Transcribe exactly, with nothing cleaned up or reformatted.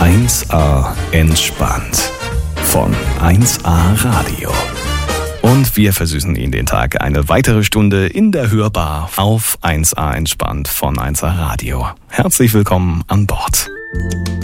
eins a entspannt von eins a Radio. Und wir versüßen Ihnen den Tag eine weitere Stunde in der Hörbar auf eins a entspannt von eins a Radio. Herzlich willkommen an Bord.